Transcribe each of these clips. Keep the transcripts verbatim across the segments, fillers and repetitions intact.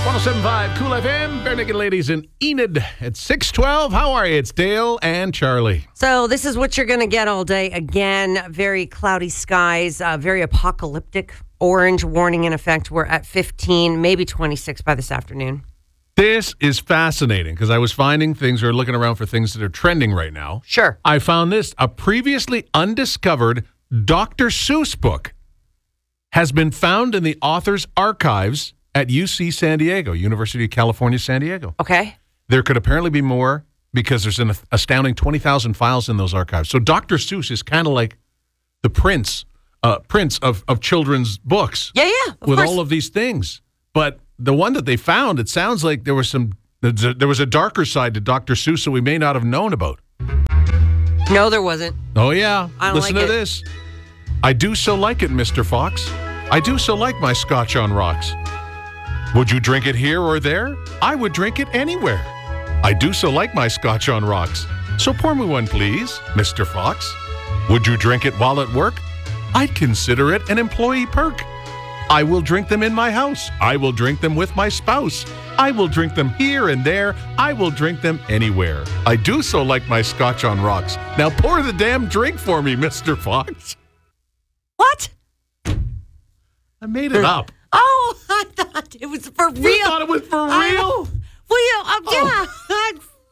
oh seven point five Cool F M, Bare Naked Ladies in Enid at six twelve. How are you? It's Dale and Charlie. So this is what you're going to get all day. Again, very cloudy skies, uh, very apocalyptic. Orange warning in effect. We're at fifteen, maybe twenty-six by this afternoon. This is fascinating because I was finding things or looking around for things that are trending right now. Sure. I found this, a previously undiscovered Doctor Seuss book has been found in the author's archives at U C San Diego, University of California, San Diego. Okay. There could apparently be more because there's an astounding twenty thousand files in those archives. So Doctor Seuss is kind of like the prince, uh, prince of, of children's books. Yeah, yeah, of with course. all of these things. But the one that they found, it sounds like there was some, there was a darker side to Doctor Seuss that we may not have known about. No, there wasn't. Oh, yeah. I don't Listen like to it. this. I do so like it, Mister Fox. I do so like my Scotch on rocks. Would you drink it here or there? I would drink it anywhere. I do so like my Scotch on rocks. So pour me one, please, Mister Fox. Would you drink it while at work? I'd consider it an employee perk. I will drink them in my house. I will drink them with my spouse. I will drink them here and there. I will drink them anywhere. I do so like my Scotch on rocks. Now pour the damn drink for me, Mister Fox. What? I made it up. Oh, I thought it was for real. You thought it was for real? I, well, yeah, um, yeah. I,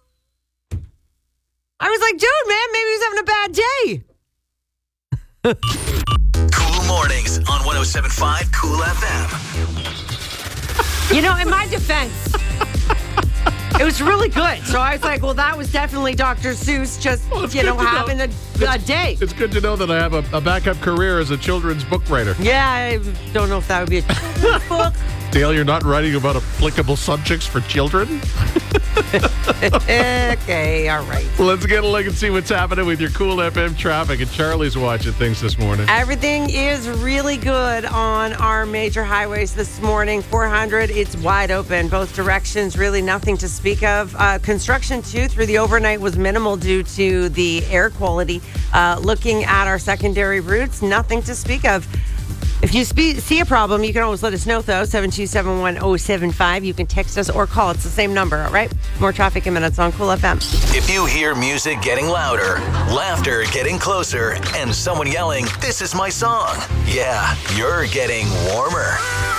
I was like, dude, man, maybe he was having a bad day. Cool Mornings on one oh seven point five Cool F M. You know, in my defense, it was really good. So I was like, well, that was definitely Doctor Seuss just, Well, it's you know, good to know. having a, a day. It's good to know that I have a, a backup career as a children's book writer. Yeah, I don't know if that would be a book. Dale, you're not writing about applicable subjects for children? Okay, all right. Let's get a look and see what's happening with your Cool F M traffic. And Charlie's watching things this morning. Everything is really good on our major highways this morning. four hundred, it's wide open. Both directions, really nothing to speak of. Uh, construction, too, through the overnight was minimal due to the air quality. Uh, looking at our secondary routes, nothing to speak of. If you spe- see a problem, you can always let us know, though. seven two seven one oh seven five. You can text us or call. It's the same number, all right? More traffic in minutes on Cool F M. If you hear music getting louder, laughter getting closer, and someone yelling, "This is my song," yeah, you're getting warmer.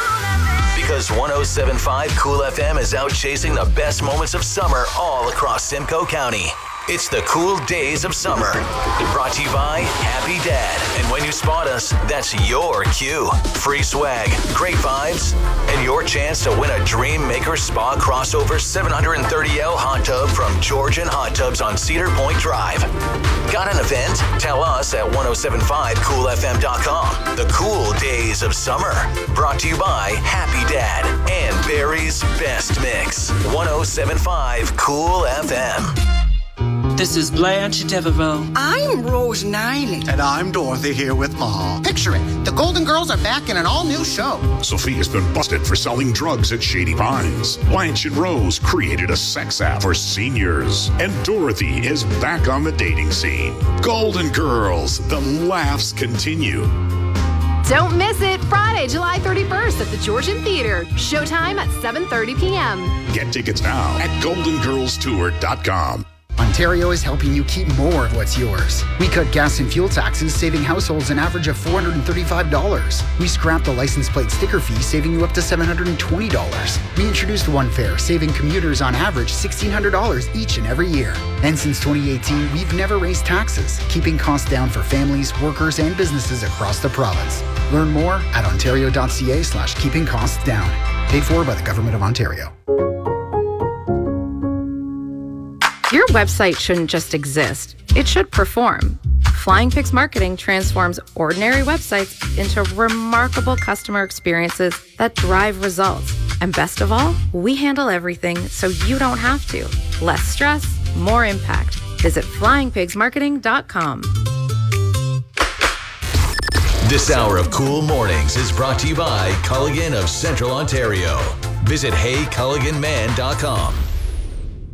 Because one oh seven point five Cool F M is out chasing the best moments of summer all across Simcoe County. It's the cool days of summer. Brought to you by Happy Dad. And when you spot us, that's your cue. Free swag, great vibes, and your chance to win a Dream Maker Spa Crossover seven thirty L hot tub from Georgian Hot Tubs on Cedar Point Drive. Got an event? Tell us at ten seventy-five cool f m dot com. The cool days of summer. Brought to you by Happy Dad and Barry's Best Mix. ten seventy-five Cool F M. This is Blanche Devereaux. I'm Rose Nylund. And I'm Dorothy here with Ma. Picture it. The Golden Girls are back in an all-new show. Sophia's been busted for selling drugs at Shady Pines. Blanche and Rose created a sex app for seniors. And Dorothy is back on the dating scene. Golden Girls, the laughs continue. Don't miss it. Friday, July thirty-first at the Georgian Theater. Showtime at seven thirty p.m. Get tickets now at golden girls tour dot com. Ontario is helping you keep more of what's yours. We cut gas and fuel taxes, saving households an average of four hundred thirty-five dollars. We scrapped the license plate sticker fee, saving you up to seven hundred twenty dollars. We introduced One Fare, saving commuters on average sixteen hundred dollars each and every year. And since twenty eighteen, we've never raised taxes, keeping costs down for families, workers, and businesses across the province. Learn more at ontario.ca slash keeping costs down. Paid for by the Government of Ontario. Your website shouldn't just exist. It should perform. Flying Pigs Marketing transforms ordinary websites into remarkable customer experiences that drive results. And best of all, we handle everything so you don't have to. Less stress, more impact. Visit flying pigs marketing dot com. This hour of Cool Mornings is brought to you by Culligan of Central Ontario. Visit hey culligan man dot com.